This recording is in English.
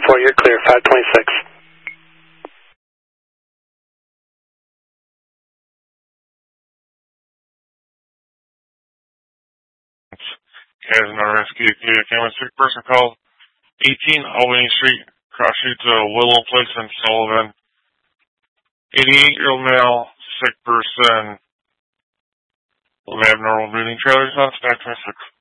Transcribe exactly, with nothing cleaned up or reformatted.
four, you're clear, five twenty-six. Casino Rescue, family sick person called eighteen Albany Street, cross street to Willow Place in Sullivan. eighty-eight-year-old male, sick person, abnormal breathing, trailers on five twenty-six.